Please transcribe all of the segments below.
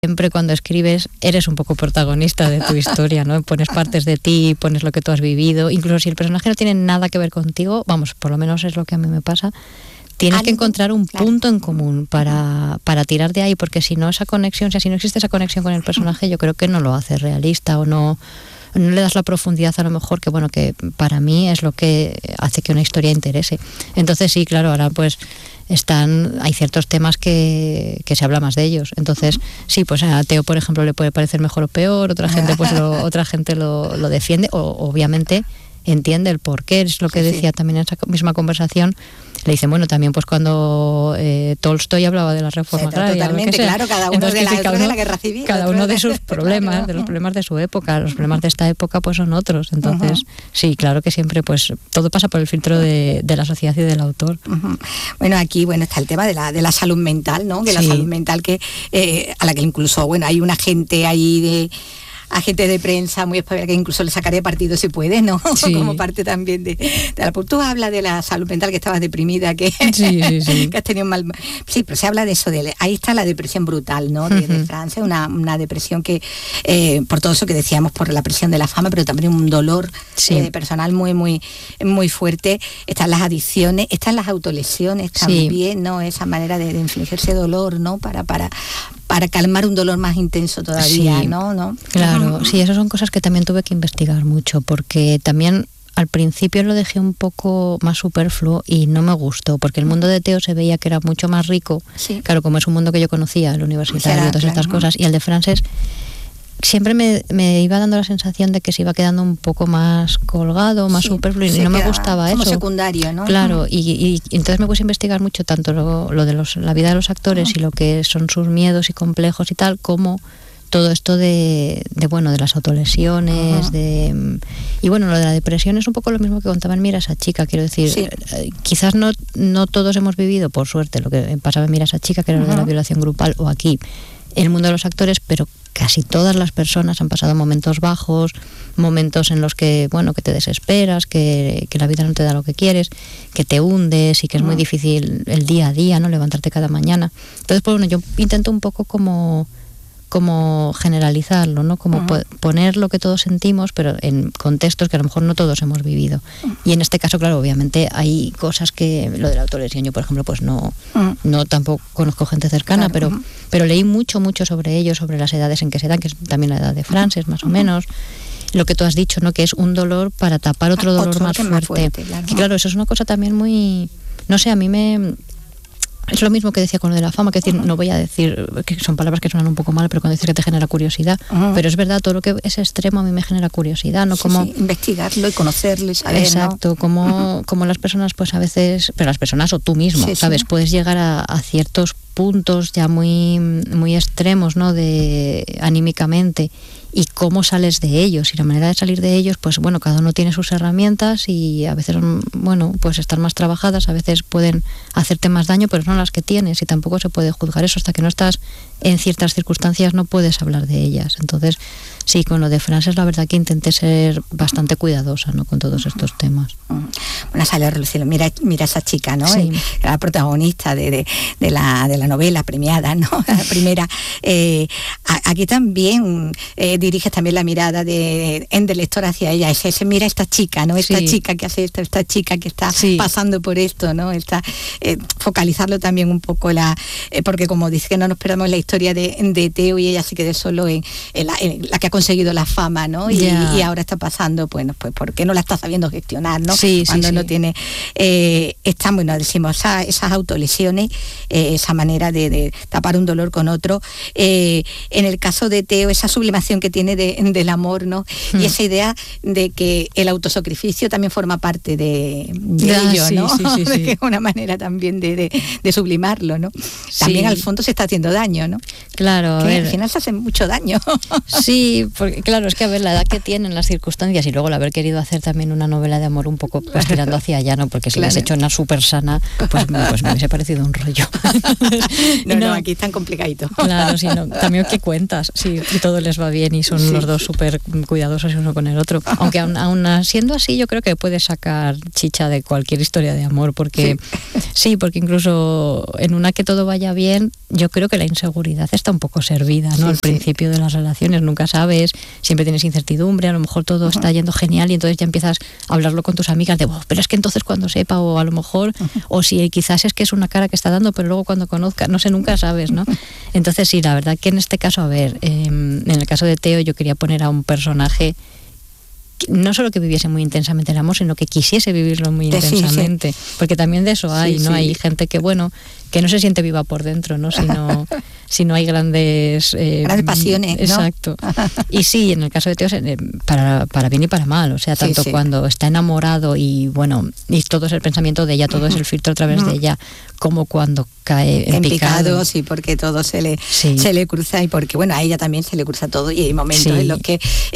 siempre cuando escribes eres un poco protagonista de tu historia, ¿no? Pones partes de ti, pones lo que tú has vivido, incluso si el personaje no tiene nada que ver contigo, vamos, por lo menos es lo que a mí me pasa, tienes que encontrar un punto en común para tirar de ahí, porque si no esa conexión, o sea, si no existe esa conexión con el personaje, yo creo que no lo haces realista o no le das la profundidad a lo mejor que, bueno, que para mí es lo que hace que una historia interese. Entonces sí, claro, ahora pues hay ciertos temas que se habla más de ellos. Entonces, sí, pues a Teo, por ejemplo, le puede parecer mejor o peor, otra gente lo defiende, o obviamente entiende el porqué. Es lo que decía también en esa misma conversación. Le dicen, bueno, también pues cuando Tolstoy hablaba de la reforma agraria. Totalmente, claro, cada uno de la guerra civil. Cada uno de sus problemas, claro, de los problemas de su época. Los problemas de esta época pues son otros. Entonces, sí, claro que siempre pues todo pasa por el filtro de la sociedad y del autor. Bueno, aquí está el tema de la salud mental, ¿no? Que la salud mental que a la que incluso, hay un agente ahí agente de prensa muy espabilado que incluso le sacaré partido si puede, ¿no? Sí. Como parte también de la... Tú hablas de la salud mental, que estabas deprimida, que has tenido mal... Sí, pero se habla de eso, ahí está la depresión brutal, ¿no? De Francia, una depresión que, por todo eso que decíamos, por la presión de la fama, pero también un dolor personal muy, muy, muy fuerte. Están las adicciones, están las autolesiones también, ¿no? Esa manera de infligirse dolor, ¿no? Para calmar un dolor más intenso todavía, ¿no? Claro, sí, esas son cosas que también tuve que investigar mucho, porque también al principio lo dejé un poco más superfluo y no me gustó, porque el mundo de Teo se veía que era mucho más rico, claro, como es un mundo que yo conocía, el universitario y todas estas cosas, y el de Frances siempre me iba dando la sensación de que se iba quedando un poco más colgado, más superfluo, y no me gustaba eso. Como secundario, ¿no? Claro, y entonces me puse a investigar mucho tanto lo de la vida de los actores y lo que son sus miedos y complejos y tal, como todo esto de las autolesiones, y lo de la depresión es un poco lo mismo que contaba en Mira esa chica, quiero decir, quizás no todos hemos vivido, por suerte, lo que pasaba en Mira esa chica, que era lo de la violación grupal, o aquí, el mundo de los actores, pero casi todas las personas han pasado momentos bajos, momentos en los que, que te desesperas, que la vida no te da lo que quieres, que te hundes y que es muy difícil el día a día, ¿no? Levantarte cada mañana. Entonces, pues yo intento un poco como generalizarlo, ¿no? Como poner lo que todos sentimos, pero en contextos que a lo mejor no todos hemos vivido. Y en este caso, claro, obviamente hay cosas que, lo de la autolesión, yo por ejemplo, pues no tampoco conozco gente cercana, pero leí mucho sobre ello, sobre las edades en que se dan, que es también la edad de Frances, más o menos. Lo que tú has dicho, ¿no? Que es un dolor para tapar otro dolor más fuerte. Claro. Y claro, eso es una cosa también muy... No sé, a mí es lo mismo que decía con lo de la fama, que decir, no voy a decir, que son palabras que suenan un poco mal, pero cuando dice que te genera curiosidad, pero es verdad, todo lo que es extremo a mí me genera curiosidad, ¿no? Como investigarlo y conocerlo y saber, exacto, ¿no? como las personas, pues a veces, pero las personas o tú mismo, ¿sabes? Puedes llegar a ciertos puntos ya muy, muy extremos, ¿no? Anímicamente, y cómo sales de ellos, y la manera de salir de ellos, pues cada uno tiene sus herramientas y a veces, pues están más trabajadas, a veces pueden hacerte más daño, pero no las que tienes, y tampoco se puede juzgar eso, hasta que no estás en ciertas circunstancias no puedes hablar de ellas. Entonces, sí, con lo de Frances la verdad que intenté ser bastante cuidadosa, ¿no? Con todos estos temas. Sale a relucir, mira esa chica, ¿no? La protagonista de la novela premiada, ¿no? La primera. Aquí también diriges también la mirada del lector hacia ella, mira esta chica, ¿no? Esta chica que hace esto, esta chica que está pasando por esto, ¿no? Focalizarlo también un poco, porque como dice que no nos perdamos la historia de Teo, y ella se quedó solo en la que ha conseguido la fama, ¿no? Y ahora está pasando, pues ¿por qué no la está sabiendo gestionar, ¿no? Cuando no tiene... decimos, esas autolesiones, esa manera de tapar un dolor con otro. En el caso de Teo, esa sublimación que tiene del amor, ¿no? Y esa idea de que el autosacrificio también forma parte de ello, ¿no? De que es una manera también de sublimarlo, También al fondo se está haciendo daño, ¿no? Claro, que al final se hace mucho daño. Sí, Sí, porque claro, es que a ver la edad que tienen, las circunstancias y luego el haber querido hacer también una novela de amor un poco pues tirando hacia allá, ¿no? Porque si Claro. las he hecho una súper sana, pues me hubiese parecido un rollo. No, aquí están complicaditos. Claro, sí, no. También qué cuentas, sí, y todo les va bien y son los dos súper cuidadosos uno con el otro. Aunque aún siendo así, yo creo que puedes sacar chicha de cualquier historia de amor, porque sí, porque incluso en una que todo vaya bien, yo creo que la inseguridad está un poco servida, ¿no? Al principio de las relaciones, nunca sabes, siempre tienes incertidumbre, a lo mejor todo está yendo genial y entonces ya empiezas a hablarlo con tus amigas de, pero es que entonces cuando sepa, o a lo mejor, o si quizás es que es una cara que está dando, pero luego cuando conozca, no sé, nunca sabes, ¿no? Entonces sí, la verdad que en este caso, a ver, en el caso de Teo yo quería poner a un personaje no solo que viviese muy intensamente el amor, sino que quisiese vivirlo muy intensamente, porque también de eso hay, ¿no? Hay gente que, bueno, que no se siente viva por dentro, ¿no? Sino hay grandes pasiones, ¿no? Exacto. Y sí, en el caso de Teo, para bien y para mal, o sea, tanto cuando está enamorado y bueno, y todo es el pensamiento de ella, todo es el filtro a través de ella, como cuando cae en picado. Sí, porque todo se le cruza y porque, bueno, a ella también se le cruza todo y hay momentos en los que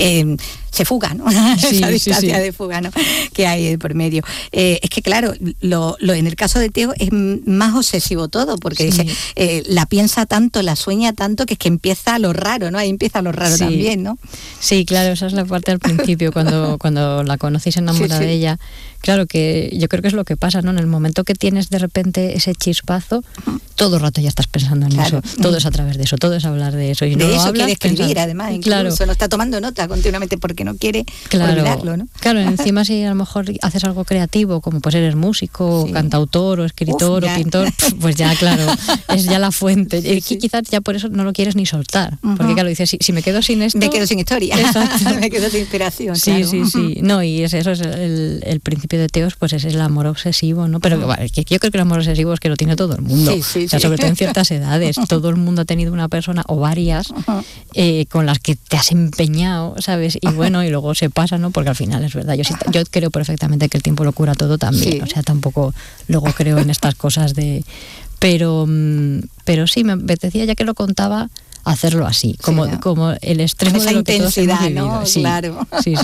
se fuga, ¿no? Esa distancia de fuga, ¿no? Que hay por medio. Es que, claro, en el caso de Teo es más obsesivo todo, porque dice, la piensa tanto, la sueña tanto, que es que empieza lo raro, ¿no? Ahí empieza lo raro también, ¿no? Sí, claro, esa es la parte al principio, cuando la conoces enamorada de ella. Claro que yo creo que es lo que pasa, ¿no? En el momento que tienes de repente ese chispazo, todo el rato ya estás pensando en eso, todo es a través de eso, todo es hablar de eso. Y de no eso hablas, quiere escribir, además, incluso no está tomando nota continuamente porque no quiere olvidarlo, ¿no? Claro, encima si a lo mejor haces algo creativo, como pues eres músico, o cantautor, o escritor, o pintor, pues ya, claro, es ya la fuente. Y quizás ya por eso no lo quieres ni soltar, porque claro, dices, si me quedo sin esto... Me quedo sin historia, me quedo sin inspiración. Sí, claro. Sí. No, y eso es el principio de Teos, pues es el amor obsesivo, ¿no? Pero yo creo que el amor obsesivo es que lo tiene todo el mundo. O sea, sobre todo en ciertas edades. Todo el mundo ha tenido una persona o varias con las que te has empeñado, ¿sabes? Y bueno, y luego se pasa, ¿no? Porque al final es verdad. Yo creo perfectamente que el tiempo lo cura todo también. O sea, tampoco luego creo en estas cosas de... Pero sí, me apetecía, ya que lo contaba, hacerlo así, como el extremo de lo que todos hemos vivido. ¿No? Sí, claro. Sí.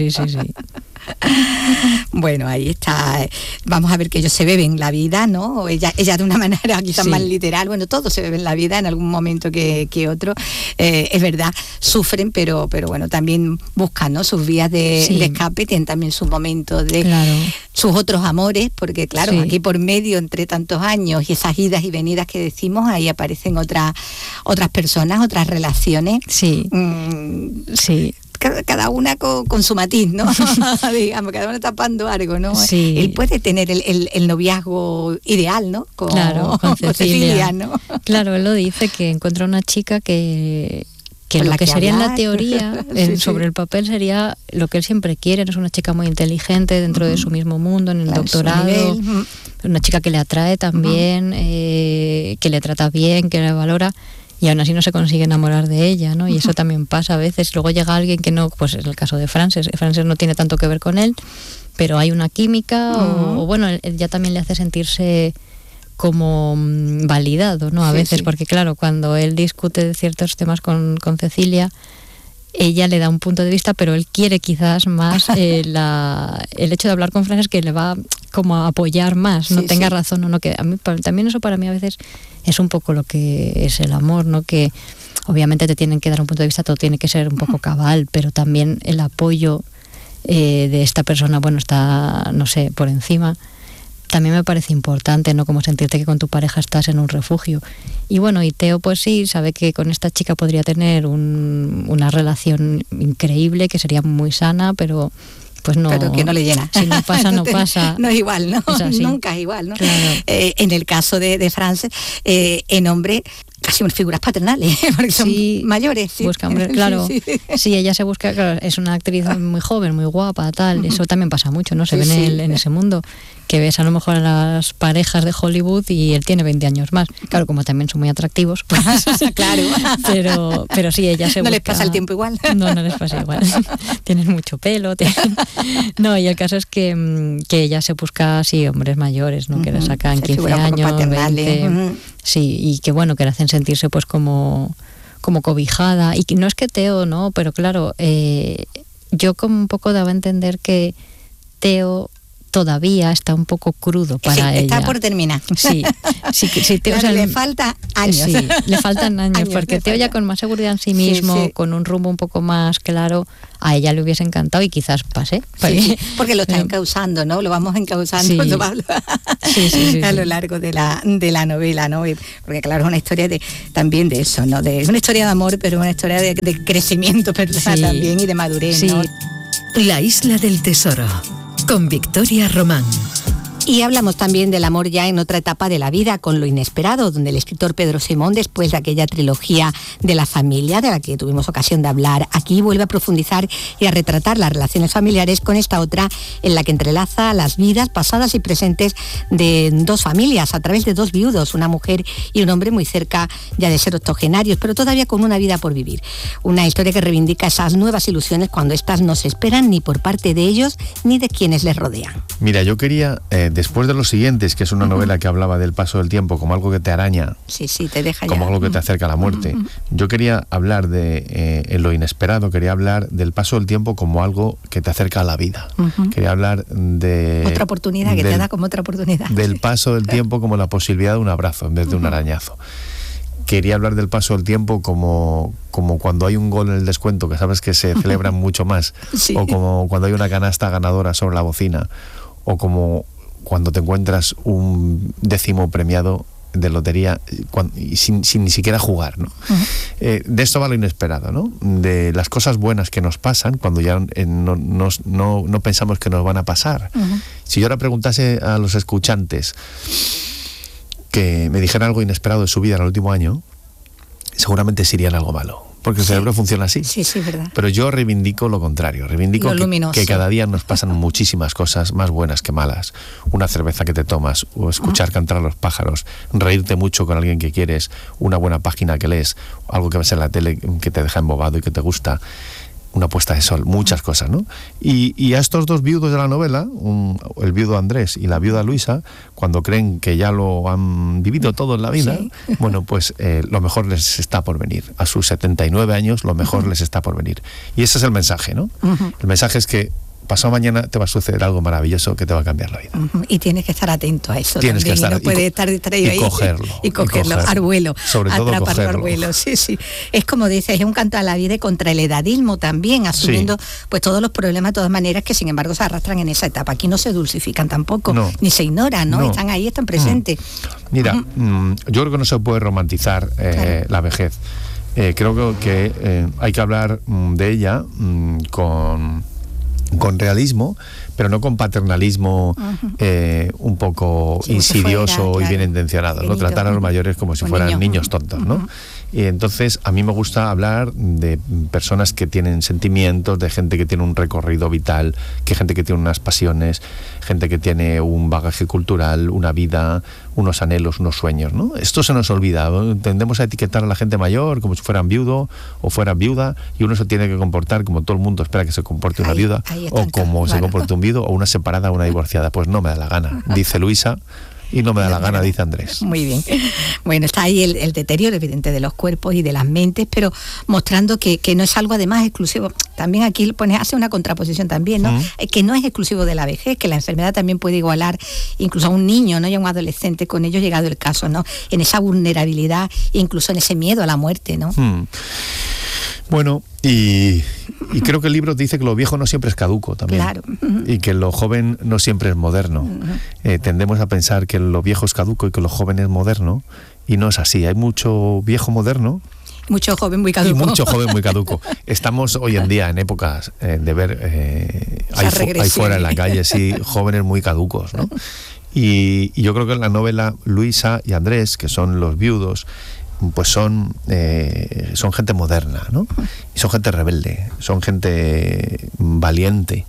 Bueno, ahí está. Vamos a ver que ellos se beben la vida, ¿no? Ella de una manera quizás más literal. Bueno, todos se beben la vida en algún momento que otro. Es verdad, sufren, pero bueno, también buscan, ¿no? Sus vías de escape, tienen también sus momentos de sus otros amores, porque claro, aquí por medio, entre tantos años y esas idas y venidas que decimos, ahí aparecen otras personas, otras relaciones. Sí. Cada una con su matiz, ¿no? Digamos, cada uno tapando algo, ¿no? Sí. Él puede tener el noviazgo ideal, ¿no? Con Cecilia, ¿no? Claro, él lo dice, que encuentra una chica que lo que sería hablar. En la teoría, sobre el papel, sería lo que él siempre quiere. Es una chica muy inteligente dentro de su mismo mundo, en el doctorado. Una chica que le atrae también, que le trata bien, que le valora. Y aún así no se consigue enamorar de ella, ¿no? Y eso también pasa a veces. Luego llega alguien que no, pues es el caso de Frances. Frances no tiene tanto que ver con él, pero hay una química, o bueno, él ya también le hace sentirse como validado, ¿no? A veces, porque claro, cuando él discute de ciertos temas con Cecilia, ella le da un punto de vista, pero él quiere quizás más el hecho de hablar con Frances, que le va como a apoyar más, no tenga razón o no, que a mí también eso para mí a veces es un poco lo que es el amor, ¿no? Que obviamente te tienen que dar un punto de vista, todo tiene que ser un poco cabal, pero también el apoyo de esta persona, bueno, está, no sé, por encima, también me parece importante, ¿no? Como sentirte que con tu pareja estás en un refugio. Y bueno, y Teo pues sí, sabe que con esta chica podría tener una relación increíble, que sería muy sana, pero pues no. Pero que no le llena. Si no pasa, no pasa. No es igual, ¿no? Nunca es igual, ¿no? Claro. En el caso de Frances, en hombre, casi figuras paternales, porque son mayores. Busca, hombre, claro. Sí, ella se busca, claro, es una actriz muy joven, muy guapa, tal. Eso también pasa mucho, ¿no? Se ve en ese mundo, que ves a lo mejor a las parejas de Hollywood y él tiene 20 años más. Claro, como también son muy atractivos, pues claro. Pero sí, ella se busca... No les pasa el tiempo igual. No les pasa igual. Tienen mucho pelo. No, y el caso es que ella se busca, hombres mayores, ¿no? Que le sacan 15 años, 20... Sí, y que bueno, que le hacen sentirse pues como como cobijada. Y no es que Teo no, pero claro, yo como un poco daba a entender que Teo todavía está un poco crudo para ella. Está por terminar. Sí, Teo, claro, le falta años. Sí, le faltan años, porque Teo ya con más seguridad en sí mismo, con un rumbo un poco más claro, a ella le hubiese encantado y quizás pase. Sí, porque lo está encauzando, ¿no? Lo vamos encauzando a lo largo de la novela, ¿no? Porque claro, es una historia también de eso, ¿no? Es una historia de amor, pero una historia de crecimiento personal también y de madurez, ¿no? La isla del tesoro, con Victoria Román. Y hablamos también del amor ya en otra etapa de la vida, con Lo inesperado, donde el escritor Pedro Simón, después de aquella trilogía de la familia, de la que tuvimos ocasión de hablar aquí, vuelve a profundizar y a retratar las relaciones familiares con esta otra, en la que entrelaza las vidas pasadas y presentes de dos familias, a través de dos viudos, una mujer y un hombre muy cerca ya de ser octogenarios, pero todavía con una vida por vivir. Una historia que reivindica esas nuevas ilusiones cuando éstas no se esperan ni por parte de ellos ni de quienes les rodean. Mira, yo quería... después de Los siguientes, que es una novela que hablaba del paso del tiempo como algo que te araña, te deja como algo que te acerca a la muerte, yo quería hablar de en Lo inesperado, quería hablar del paso del tiempo como algo que te acerca a la vida. Quería hablar de... otra oportunidad, que te da como otra oportunidad. Del paso del tiempo como la posibilidad de un abrazo en vez de un arañazo. Quería hablar del paso del tiempo como cuando hay un gol en el descuento, que sabes que se celebran mucho más, o como cuando hay una canasta ganadora sobre la bocina, o como cuando te encuentras un 10º premiado de lotería sin ni siquiera jugar, ¿no? De esto va Lo inesperado, ¿no? De las cosas buenas que nos pasan cuando ya no pensamos que nos van a pasar. Si yo ahora preguntase a los escuchantes que me dijeran algo inesperado de su vida en el último año, seguramente serían algo malo. Porque el cerebro funciona así. Sí, verdad. Pero yo reivindico lo contrario. Reivindico que cada día nos pasan muchísimas cosas, más buenas que malas. Una cerveza que te tomas, o escuchar cantar a los pájaros, reírte mucho con alguien que quieres, una buena página que lees, algo que ves en la tele que te deja embobado y que te gusta. Una puesta de sol, muchas cosas, ¿no? Y a estos dos viudos de la novela, el viudo Andrés y la viuda Luisa, cuando creen que ya lo han vivido todo en la vida, bueno, pues lo mejor les está por venir. A sus 79 años, lo mejor les está por venir. Y ese es el mensaje, ¿no? El mensaje es que pasado mañana te va a suceder algo maravilloso que te va a cambiar la vida. Y tienes que estar atento a eso. Tienes también, que estar, y no puedes estar distraído y cogerlo, y cogerlo al vuelo, sobre todo atraparlo al vuelo. Sí. Es como dices, es un canto a la vida y contra el edadismo también, asumiendo pues todos los problemas de todas maneras que sin embargo se arrastran en esa etapa. Aquí no se dulcifican tampoco, ni se ignoran, ¿no? Están ahí, están presentes. Mira, yo creo que no se puede romantizar la vejez. Creo que hay que hablar de ella con realismo, pero no con paternalismo un poco insidioso y bien intencionado, ¿no? Tratar a los mayores como si fueran niños tontos, ¿no? Y entonces a mí me gusta hablar de personas que tienen sentimientos, de gente que tiene un recorrido vital, que gente que tiene unas pasiones, gente que tiene un bagaje cultural, una vida, unos anhelos, unos sueños, ¿no? Esto se nos olvida, ¿no? Tendemos a etiquetar a la gente mayor como si fueran viudo o fuera viuda, y uno se tiene que comportar como todo el mundo espera que se comporte una viuda, o como se comporte un viudo, o una separada o una divorciada. Pues no me da la gana, dice Luisa. Y no me da la gana, dice Andrés. Muy bien. Bueno, está ahí el deterioro evidente de los cuerpos y de las mentes, pero mostrando que no es algo además exclusivo. También aquí hace una contraposición también, ¿no? Que no es exclusivo de la vejez, que la enfermedad también puede igualar incluso a un niño, ¿no? Y a un adolescente, con ello llegado el caso, ¿no? En esa vulnerabilidad e incluso en ese miedo a la muerte, ¿no? Bueno, y creo que el libro dice que lo viejo no siempre es caduco también. Claro. Y que lo joven no siempre es moderno. Tendemos a pensar que lo viejo es caduco y que lo joven es moderno, y no es así. Hay mucho viejo moderno, mucho joven muy caduco. Y mucho joven muy caduco. Estamos hoy en día en épocas de ver ahí fuera en la calle, jóvenes muy caducos, ¿no? Y yo creo que en la novela Luisa y Andrés, que son los viudos, pues son gente moderna, ¿no? Y son gente rebelde, son gente valiente.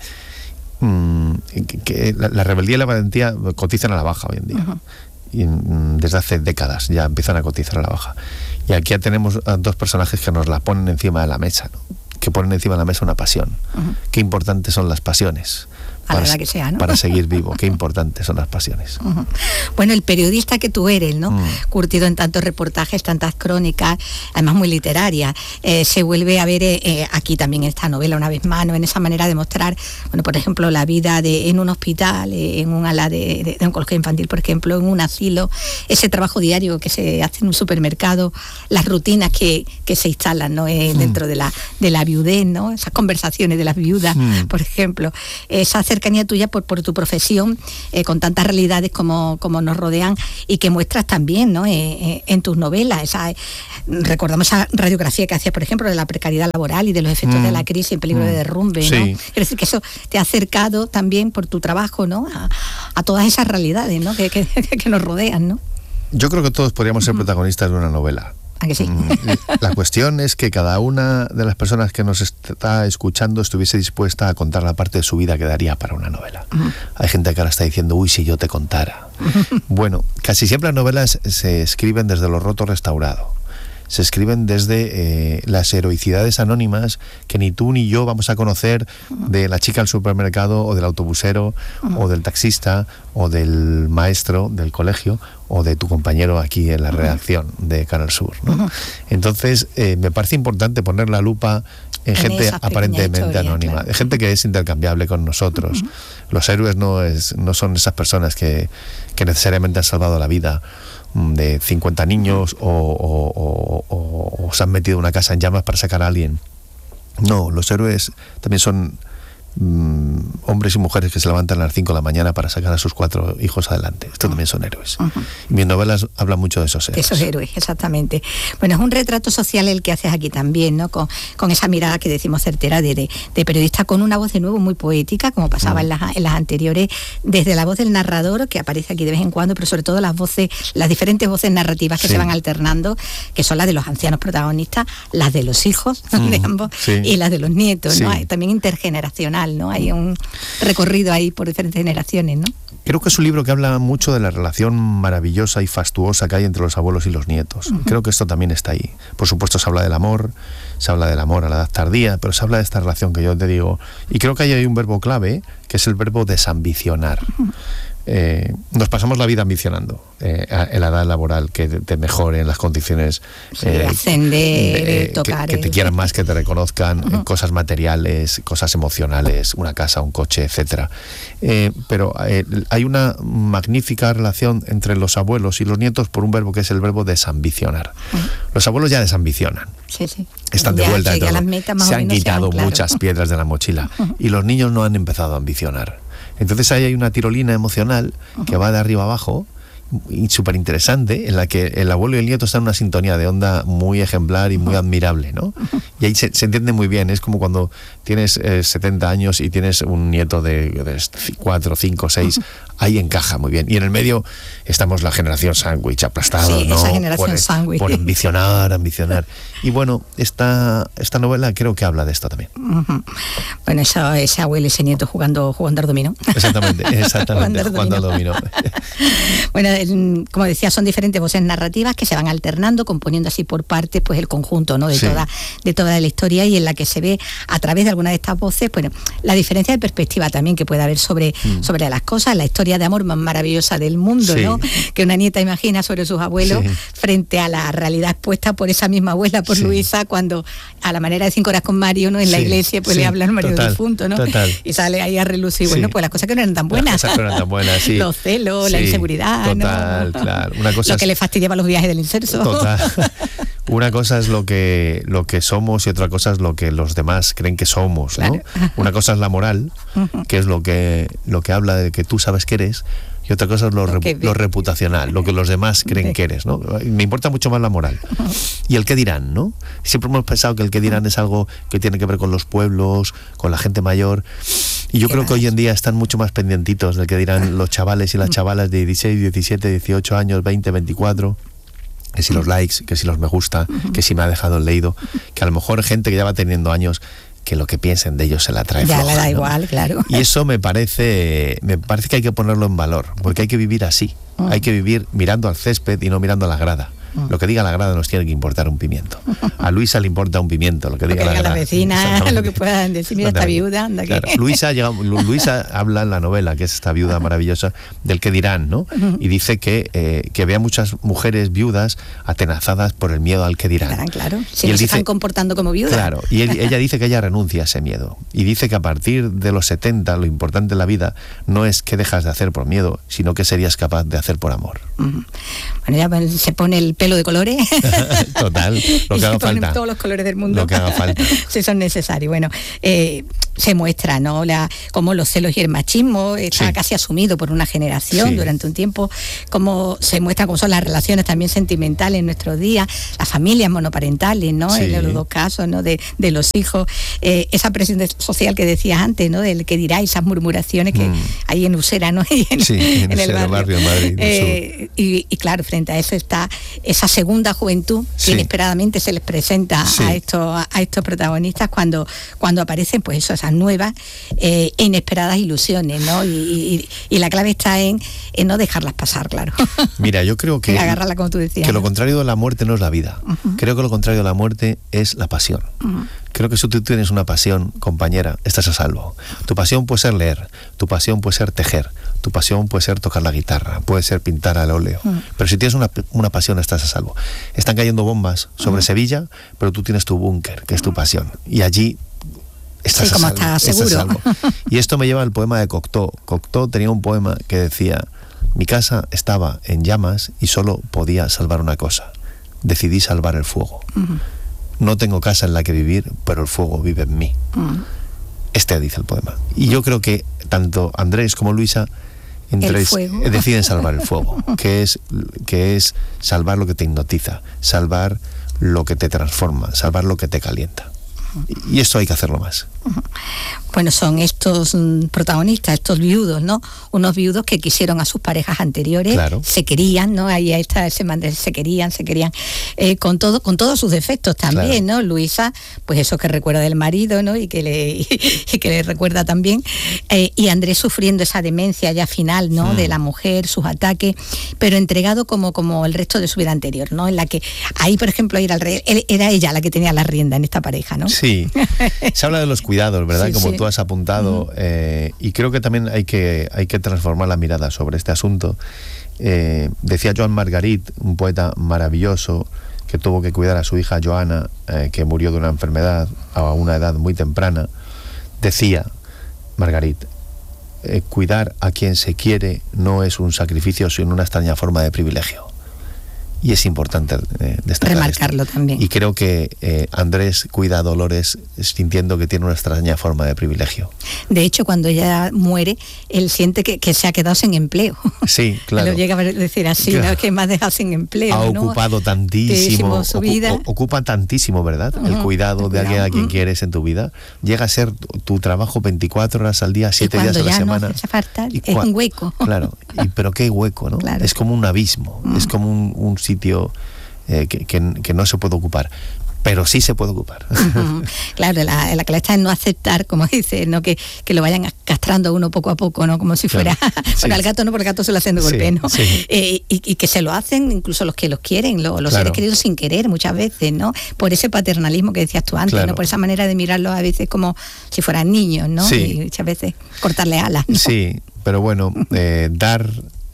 Que la rebeldía y la valentía cotizan a la baja hoy en día. Y desde hace décadas ya empiezan a cotizar a la baja. Y aquí ya tenemos a dos personajes que nos la ponen encima de la mesa, ¿no? Que ponen encima de la mesa una pasión. Qué importantes son las pasiones a la edad que sea, ¿no? Para seguir vivo. Qué importantes son las pasiones. Bueno, el periodista que tú eres, ¿no? Curtido en tantos reportajes, tantas crónicas, además muy literarias, se vuelve a ver aquí también en esta novela una vez más, ¿no? En esa manera de mostrar, bueno, por ejemplo, la vida en un hospital, en un ala de oncología infantil, por ejemplo, en un asilo, ese trabajo diario que se hace en un supermercado, las rutinas que se instalan, ¿no? Dentro de la viudez, ¿no? Esas conversaciones de las viudas, por ejemplo, esa cercanía tuya por tu profesión, con tantas realidades como nos rodean y que muestras también, ¿no? En tus novelas. Recordamos esa radiografía que hacías, por ejemplo, de la precariedad laboral y de los efectos de la crisis en peligro de derrumbe, ¿no? Sí. Es decir, que eso te ha acercado también por tu trabajo, ¿no? A todas esas realidades, ¿no? que nos rodean, ¿no? Yo creo que todos podríamos ser protagonistas de una novela. ¿A que sí? La cuestión es que cada una de las personas que nos está escuchando estuviese dispuesta a contar la parte de su vida que daría para una novela. Hay gente que ahora está diciendo, uy, si yo te contara. Bueno, casi siempre las novelas se escriben desde lo roto restaurado. Se escriben desde las heroicidades anónimas que ni tú ni yo vamos a conocer, de la chica del supermercado o del autobusero o del taxista o del maestro del colegio o de tu compañero aquí en la redacción de Canal Sur, ¿no? Entonces, me parece importante poner la lupa en gente aparentemente historias, anónima, claro. Gente que es intercambiable con nosotros. Los héroes no son esas personas que necesariamente han salvado la vida de 50 niños o se han metido en una casa en llamas para sacar a alguien. No, los héroes también son hombres y mujeres que se levantan a las 5 de la mañana para sacar a sus 4 hijos adelante. Estos también son héroes. Y mis novelas hablan mucho de esos héroes. De esos héroes, exactamente. Bueno, es un retrato social el que haces aquí también, ¿no? Con esa mirada que decimos certera de periodista, con una voz de nuevo muy poética, como pasaba en las anteriores, desde la voz del narrador, que aparece aquí de vez en cuando, pero sobre todo las diferentes voces narrativas que se van alternando, que son las de los ancianos protagonistas, las de los hijos de ambos y las de los nietos, ¿no? También intergeneracional, ¿no? Hay un recorrido ahí por diferentes generaciones, ¿no? Creo que es un libro que habla mucho de la relación maravillosa y fastuosa que hay entre los abuelos y los nietos. Creo que esto también está ahí. Por supuesto se habla del amor a la edad tardía, pero se habla de esta relación que yo te digo. Y creo que ahí hay un verbo clave, que es el verbo desambicionar. Nos pasamos la vida ambicionando en la edad laboral, que te mejoren las condiciones, ascender, tocar, que te quieran más, que te reconozcan, cosas materiales, cosas emocionales, una casa, un coche, etcétera. Pero hay una magnífica relación entre los abuelos y los nietos por un verbo que es el verbo desambicionar. Los abuelos ya desambicionan. Están de vuelta, se han quitado muchas piedras de la mochila y los niños no han empezado a ambicionar. Entonces ahí hay una tirolina emocional que va de arriba abajo y súper interesante, en la que el abuelo y el nieto están en una sintonía de onda muy ejemplar y muy admirable, ¿no? Y ahí se entiende muy bien. Es como cuando tienes 70 años y tienes un nieto de 4, 5, 6, ahí encaja muy bien. Y en el medio estamos la generación sándwich, aplastados, ¿no? Esa generación sándwich. Por ambicionar. Y bueno, esta novela creo que habla de esto también. Bueno, ese abuelo y ese nieto jugando al dominó. Exactamente, jugando al dominó. Bueno, como decía, son diferentes voces narrativas que se van alternando, componiendo así por partes pues el conjunto, ¿no? de toda la historia, y en la que se ve a través de alguna de estas voces, bueno, la diferencia de perspectiva también que puede haber sobre las cosas, la historia de amor más maravillosa del mundo, ¿no? Que una nieta imagina sobre sus abuelos frente a la realidad expuesta por esa misma abuela, por Luisa, cuando a la manera de 5 horas con Mario, ¿no? En la iglesia pues le habla al marido difunto, ¿no? Y sale ahí a relucir, bueno, pues las cosas que no eran tan buenas. Las cosas que no eran tan buenas, los celos, la inseguridad, ¿no? Claro. Una cosa lo que le fastidiaba los viajes del inserso. Total. Una cosa es lo que somos y otra cosa es lo que los demás creen que somos, ¿no? Una cosa es la moral, que es lo que habla de que tú sabes que eres, y otra cosa es lo reputacional, lo que los demás creen que eres, ¿no? Me importa mucho más la moral. Y el qué dirán, ¿no? Siempre hemos pensado que el qué dirán es algo que tiene que ver con los pueblos, con la gente mayor, y yo creo que hoy en día están mucho más pendientitos del que dirán los chavales y las chavalas de 16, 17, 18 años, 20, 24... que si los likes, que si los me gusta, que si me ha dejado el leído, que a lo mejor gente que ya va teniendo años, que lo que piensen de ellos se la trae floja, ya le da, ¿no? Igual, claro. Y eso me parece que hay que ponerlo en valor, porque hay que vivir así, hay que vivir mirando al césped y no mirando a la grada. Lo que diga la grada nos tiene que importar un pimiento. A Luisa le importa un pimiento, lo que diga la grada. La vecina, lo que puedan decir, mira esta viuda, anda claro. que... Luisa habla en la novela, que es esta viuda maravillosa, del que dirán, ¿no? Y dice que ve a muchas mujeres viudas atenazadas por el miedo al que dirán. Claro, si no se están comportando como viudas. Claro, y ella dice que ella renuncia a ese miedo. Y dice que a partir de los 70, lo importante en la vida no es qué dejas de hacer por miedo, sino qué serías capaz de hacer por amor. Bueno, ya se pone el pelo de colores. Total, lo que haga falta. Todos los colores del mundo. Lo que haga falta. Si son necesarios. Bueno, se muestra, ¿no? Cómo los celos y el machismo está casi asumido por una generación durante un tiempo, cómo se muestra cómo son las relaciones también sentimentales en nuestros días, las familias monoparentales, ¿no? En los dos casos, ¿no? De los hijos, esa presión social que decías antes, ¿no? Del que dirá, esas murmuraciones que hay en Usera, ¿no? Y en el barrio de Madrid. Y claro, frente a eso está esa segunda juventud que inesperadamente se les presenta a estos protagonistas cuando aparecen, pues eso, esas nuevas e inesperadas ilusiones, ¿no? Y la clave está en no dejarlas pasar, claro. Mira, yo creo que agarrarla, como tú decías, que lo contrario de la muerte no es la vida. Creo que lo contrario de la muerte es la pasión. Creo que si tú tienes una pasión, compañera, estás a salvo. Tu pasión puede ser leer, tu pasión puede ser tejer, tu pasión puede ser tocar la guitarra, puede ser pintar al óleo. Pero si tienes una pasión, estás a salvo. Están cayendo bombas sobre Sevilla, pero tú tienes tu búnker, que es tu pasión. Y allí estás a salvo. Estás seguro. Y esto me lleva al poema de Cocteau. Cocteau tenía un poema que decía: mi casa estaba en llamas y solo podía salvar una cosa. Decidí salvar el fuego. No tengo casa en la que vivir, pero el fuego vive en mí. Este dice el poema. Y yo creo que tanto Andrés como Luisa deciden salvar el fuego, que es salvar lo que te hipnotiza, salvar lo que te transforma, salvar lo que te calienta. Y esto hay que hacerlo más. Bueno, son estos protagonistas, estos viudos, ¿no? Unos viudos que quisieron a sus parejas anteriores, se querían, ¿no? Ahí está ese mandel, se querían, con todos sus defectos también, ¿no? Luisa, pues eso que recuerda del marido, ¿no? Y que le recuerda también. Y Andrés sufriendo esa demencia ya final, ¿no? De la mujer, sus ataques, pero entregado como el resto de su vida anterior, ¿no? En la que ahí, por ejemplo, era ella la que tenía la rienda en esta pareja, ¿no? Sí, se habla de los cuidados, ¿verdad? Como tú has apuntado, y creo que también hay que transformar la mirada sobre este asunto. Decía Joan Margarit, un poeta maravilloso, que tuvo que cuidar a su hija Joana, que murió de una enfermedad a una edad muy temprana. Decía Margarit, cuidar a quien se quiere no es un sacrificio, sino una extraña forma de privilegio. Y es importante destacar remarcarlo también. Y creo que Andrés cuida a Dolores sintiendo que tiene una extraña forma de privilegio. De hecho, cuando ella muere, él siente que se ha quedado sin empleo. Sí, claro. Lo llega a decir así, claro. ¿No? Que me ha dejado sin empleo. Ha ocupado tantísimo su vida. Ocupa tantísimo, ¿verdad? El cuidado de alguien a quien quieres en tu vida. Llega a ser tu trabajo 24 horas al día, 7 días a la semana. No hace falta, es un hueco. Claro, pero qué hueco, ¿no? Claro. Es como un abismo, es como un sitio que no se puede ocupar, pero sí se puede ocupar. Claro, la clave está en no aceptar, como dice, ¿no? Que lo vayan castrando uno poco a poco, ¿no? Como si fuera, bueno, al gato no, porque el gato se lo hacen de golpe, ¿no? Y que se lo hacen incluso los que los quieren, los seres queridos sin querer muchas veces, ¿no? Por ese paternalismo que decías tú antes, ¿no? Por esa manera de mirarlos a veces como si fueran niños, ¿no? Y muchas veces cortarle alas, ¿no? Sí, pero bueno, dar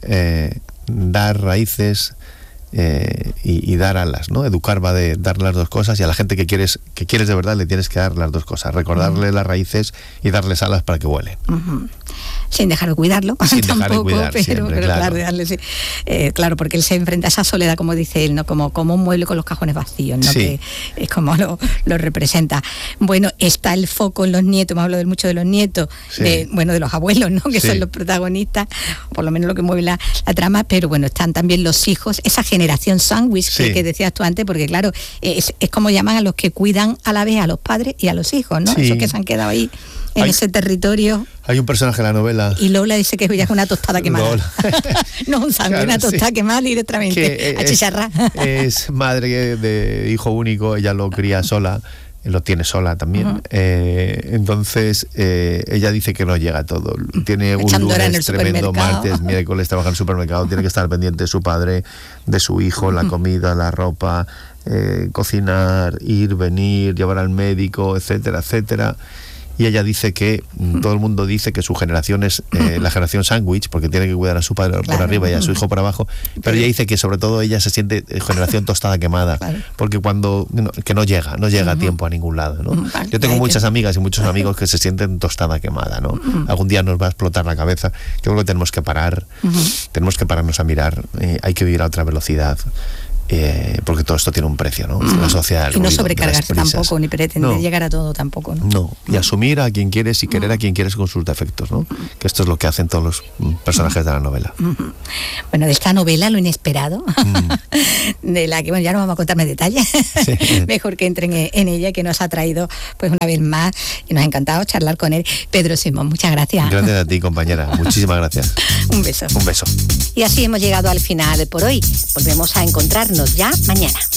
raíces y dar alas, ¿no? Educar va de dar las dos cosas, y a la gente que quieres de verdad le tienes que dar las dos cosas, recordarle las raíces y darles alas para que vuelen. Sin dejar de cuidarlo, sin tampoco, dejar de cuidar, pero siempre, claro, darle, claro, porque él se enfrenta a esa soledad, como dice él, ¿no? Como un mueble con los cajones vacíos, ¿no? Que es como lo representa. Bueno, está el foco en los nietos, me hablo mucho de los nietos, de los abuelos, ¿no? Que son los protagonistas, por lo menos lo que mueve la trama, pero bueno, están también los hijos, esa generación sándwich que decías tú antes, porque claro, es como llaman a los que cuidan a la vez a los padres y a los hijos, ¿no? Esos que se han quedado ahí en ese territorio. Hay un personaje en la novela. Y Lola dice que ella es una tostada quemada. No un sándwich, una tostada quemada directamente, a chicharrar. Es madre de hijo único, ella lo cría sola. lo tiene sola también. Entonces ella dice que no llega a todo. Tiene un lunes tremendo, martes, miércoles, trabaja en el supermercado, tiene que estar pendiente de su padre, de su hijo, la comida, la ropa, cocinar, ir, venir, llevar al médico, etcétera, etcétera. Y ella dice que todo el mundo dice que su generación es la generación sándwich, porque tiene que cuidar a su padre por arriba y a su hijo por abajo, pero ella dice que sobre todo ella se siente generación tostada quemada, porque cuando que no llega a tiempo a ningún lado, ¿no? Yo tengo muchas amigas y muchos amigos que se sienten tostada quemada, ¿no? Algún día nos va a explotar la cabeza. Yo creo que tenemos que parar, tenemos que pararnos a mirar, hay que vivir a otra velocidad. Porque todo esto tiene un precio, ¿no? La sociedad, y no sobrecargarse tampoco, ni pretender llegar a todo tampoco, ¿no? No, y asumir a quien quieres y querer a quien quieres con sus defectos, ¿no? Que esto es lo que hacen todos los personajes de la novela. Bueno, de esta novela, Lo inesperado, de la que, bueno, ya no vamos a contar más detalles, mejor que entren en ella, que nos ha traído, pues una vez más, y nos ha encantado charlar con él. Pedro Simón, muchas gracias. Gracias a ti, compañera, muchísimas gracias. Un beso. Un beso. Y así hemos llegado al final por hoy. Volvemos a encontrarnos ya mañana.